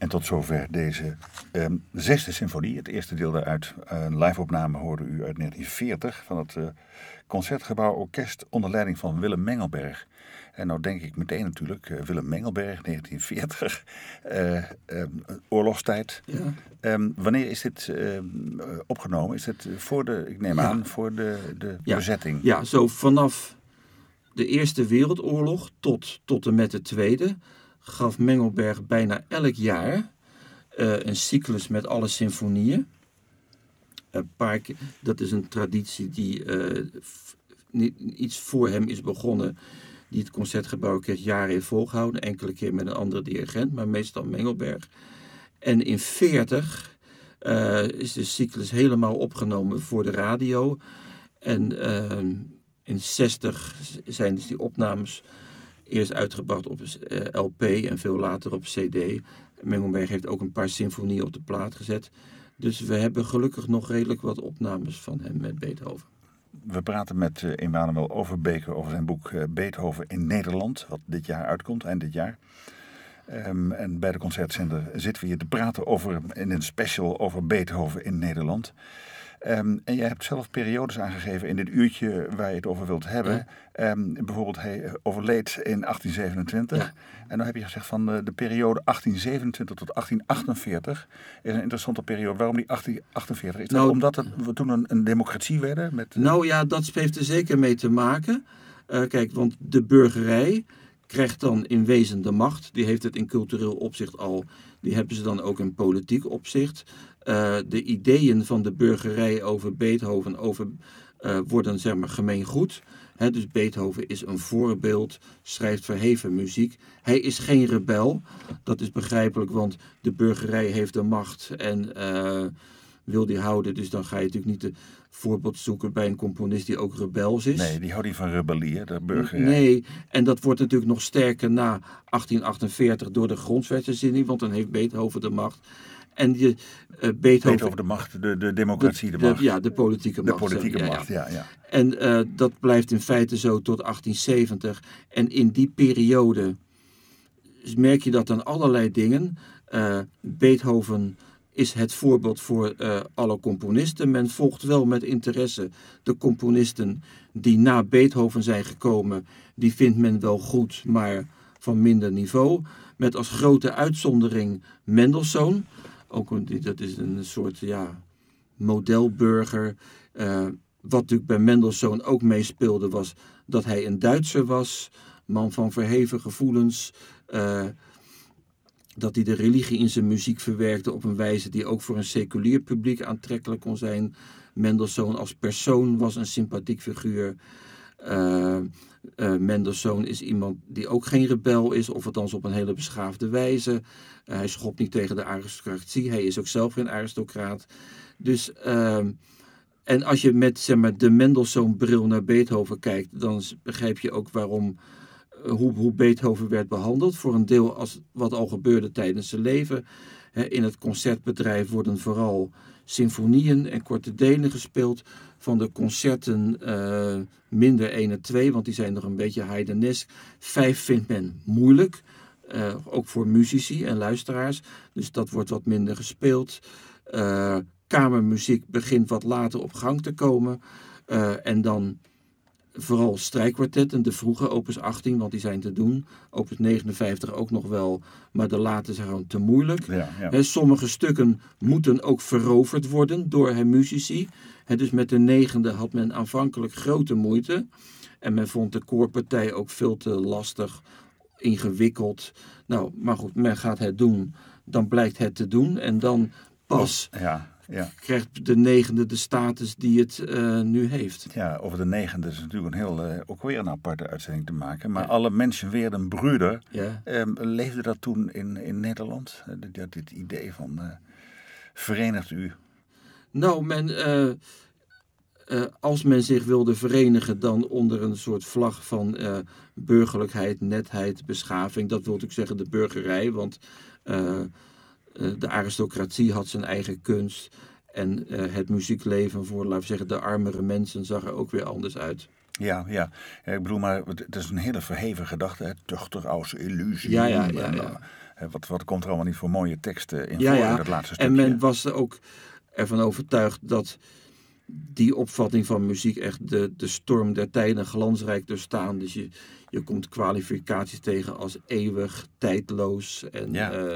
En tot zover deze zesde symfonie. Het eerste deel daaruit, een live-opname hoorde u uit 1940 van het Concertgebouw Orkest onder leiding van Willem Mengelberg. En nou denk ik meteen natuurlijk, Willem Mengelberg, 1940, oorlogstijd. Ja. Wanneer is dit opgenomen? Is het voor de, ik neem aan, voor de bezetting? Ja, zo vanaf de Eerste Wereldoorlog tot en met de Tweede gaf Mengelberg bijna elk jaar een cyclus met alle symfonieën. Dat is een traditie die iets voor hem is begonnen, die het Concertgebouworkest jaren heeft volgehouden. Enkele keer met een andere dirigent, maar meestal Mengelberg. En in 1940 is de cyclus helemaal opgenomen voor de radio. En in 1960 zijn dus die opnames eerst uitgebracht op LP en veel later op CD. Mengelberg heeft ook een paar symfonieën op de plaat gezet. Dus we hebben gelukkig nog redelijk wat opnames van hem met Beethoven. We praten met Emanuel Overbeek over zijn boek Beethoven in Nederland, wat dit jaar uitkomt, eind dit jaar. En bij de Concertzender zitten we hier te praten in een special over Beethoven in Nederland. En jij hebt zelf periodes aangegeven in dit uurtje waar je het over wilt hebben. Ja. Bijvoorbeeld hij overleed in 1827. Ja. En dan heb je gezegd van de periode 1827 tot 1848 is een interessante periode. Waarom die 1848? Is dat omdat we toen een democratie werden? Nou ja, dat heeft er zeker mee te maken. Kijk, want de burgerij krijgt dan in wezen de macht. Die heeft het in cultureel opzicht al. Die hebben ze dan ook in politiek opzicht. De ideeën van de burgerij over Beethoven worden zeg maar gemeengoed. Dus Beethoven is een voorbeeld, schrijft verheven muziek. Hij is geen rebel. Dat is begrijpelijk, want de burgerij heeft de macht en wil die houden. Dus dan ga je natuurlijk niet een voorbeeld zoeken bij een componist die ook rebels is. Nee, die houdt niet van rebellie, de burgerij. Nee, en dat wordt natuurlijk nog sterker na 1848 door de grondwetsherziening, want dan heeft Beethoven de macht. En Beethoven de macht, de democratie de macht. Ja, de politieke macht. De politieke macht, ja. En dat blijft in feite zo tot 1870. En in die periode merk je dat aan allerlei dingen. Beethoven is het voorbeeld voor alle componisten. Men volgt wel met interesse de componisten die na Beethoven zijn gekomen. Die vindt men wel goed, maar van minder niveau. Met als grote uitzondering Mendelssohn. Dat is een soort modelburger. Wat natuurlijk bij Mendelssohn ook meespeelde was dat hij een Duitser was. Man van verheven gevoelens. Dat hij de religie in zijn muziek verwerkte op een wijze die ook voor een seculier publiek aantrekkelijk kon zijn. Mendelssohn als persoon was een sympathiek figuur. Mendelssohn is iemand die ook geen rebel is, of althans op een hele beschaafde wijze. Hij schopt niet tegen de aristocratie. Hij is ook zelf geen aristocraat. Dus, en als je met de Mendelssohn-bril naar Beethoven kijkt, dan begrijp je ook hoe Beethoven werd behandeld. Voor een deel als wat al gebeurde tijdens zijn leven. In het concertbedrijf worden vooral symfonieën en korte delen gespeeld. Van de concerten minder 1 en 2, want die zijn nog een beetje heidenesk. 5 vindt men moeilijk, ook voor muzici en luisteraars. Dus dat wordt wat minder gespeeld. Kamermuziek begint wat later op gang te komen. En dan vooral strijkkwartetten, de vroege opus 18, want die zijn te doen. Opus 59 ook nog wel, maar de late zijn gewoon te moeilijk. Ja. Sommige stukken moeten ook veroverd worden door muzici. Dus met de 9e had men aanvankelijk grote moeite. En men vond de koorpartij ook veel te lastig, ingewikkeld. Nou, maar goed, men gaat het doen. Dan blijkt het te doen en dan pas krijgt de 9e de status die het nu heeft. Ja, over de 9e is natuurlijk ook weer een aparte uitzending te maken. Maar alle mensen weer een broeder. Ja. Leefde dat toen in Nederland? Dit idee van verenigt u? Nou, als men zich wilde verenigen dan onder een soort vlag van burgerlijkheid, netheid, beschaving. Dat wil natuurlijk zeggen de burgerij, want de aristocratie had zijn eigen kunst. En het muziekleven voor, laten we zeggen, de armere mensen zag er ook weer anders uit. Ja, ik bedoel, maar het is een hele verheven gedachte, tuchtig als illusie. Ja. Wat komt er allemaal niet voor mooie teksten in Ja, voor ja. in dat laatste stukje. En men was er ook ervan overtuigd dat die opvatting van muziek echt de storm der tijden glansrijk doorstaan. Dus je komt kwalificaties tegen als eeuwig, tijdloos. En,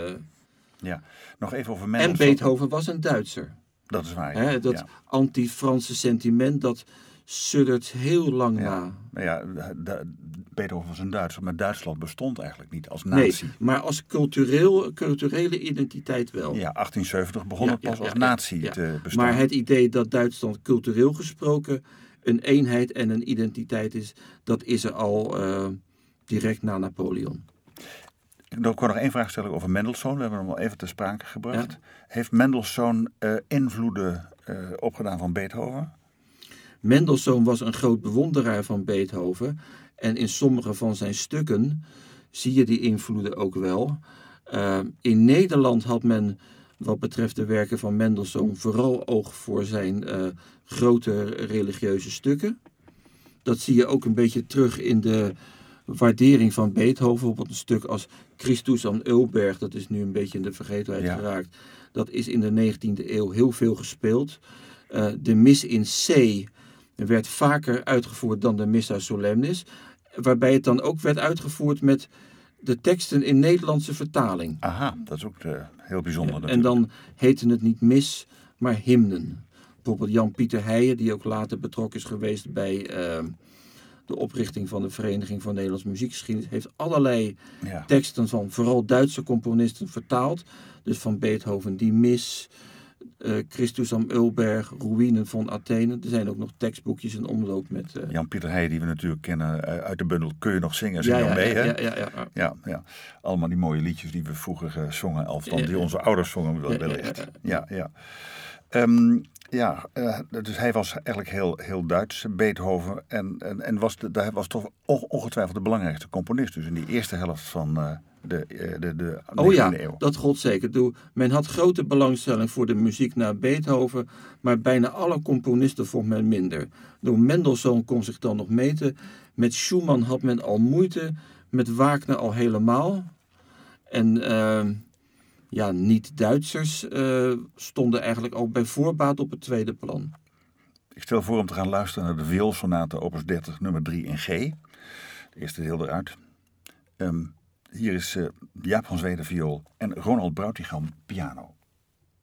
Ja. Nog even over en Mendelssohn. Beethoven was een Duitser. Dat is waar. Hè, dat anti-Franse sentiment, dat suddert heel lang na. Nou ja, Beethoven was een Duitser, maar Duitsland bestond eigenlijk niet als natie. Nee, maar als culturele identiteit wel. Ja, 1870 begon het pas als natie te bestaan. Maar het idee dat Duitsland cultureel gesproken een eenheid en een identiteit is, dat is er al direct na Napoleon. Ik wil nog één vraag stellen over Mendelssohn. We hebben hem al even ter sprake gebracht. Ja. Heeft Mendelssohn invloeden opgedaan van Beethoven? Mendelssohn was een groot bewonderaar van Beethoven. En in sommige van zijn stukken zie je die invloeden ook wel. In Nederland had men, wat betreft de werken van Mendelssohn, vooral oog voor zijn grote religieuze stukken. Dat zie je ook een beetje terug in de waardering van Beethoven. Bijvoorbeeld een stuk als Christus aan Ölberg, dat is nu een beetje in de vergetelheid geraakt. Dat is in de 19e eeuw heel veel gespeeld. De mis in C werd vaker uitgevoerd dan de Missa Solemnis, waarbij het dan ook werd uitgevoerd met de teksten in Nederlandse vertaling. Aha, dat is ook heel bijzonder. En dan heette het niet mis, maar hymnen. Bijvoorbeeld Jan-Pieter Heijen, die ook later betrokken is geweest bij de oprichting van de Vereniging voor Nederlands Muziekgeschiedenis, heeft allerlei teksten van vooral Duitse componisten vertaald. Dus van Beethoven die mis, Christus am Ölberg, Ruïnen van Athene. Er zijn ook nog tekstboekjes in omloop met... Jan-Pieter Heijen, die we natuurlijk kennen uit de bundel Kun je nog zingen? Zing nog mee, hè? Ja. Allemaal die mooie liedjes die we vroeger zongen, althans die onze ouders zongen wellicht. Dus hij was eigenlijk heel Duits, Beethoven. En was toch ongetwijfeld de belangrijkste componist. Dus in die eerste helft van de 19e eeuw. Dat gold zeker. Men had grote belangstelling voor de muziek naar Beethoven, maar bijna alle componisten vond men minder. Mendelssohn kon zich dan nog meten. Met Schumann had men al moeite, met Wagner al helemaal. En niet-Duitsers stonden eigenlijk al bij voorbaat op het tweede plan. Ik stel voor om te gaan luisteren naar de vioolsonate opus 30 nummer 3 in G. Het eerste deel eruit. Hier is Jaap van Zweden viool en Ronald Brautigam piano.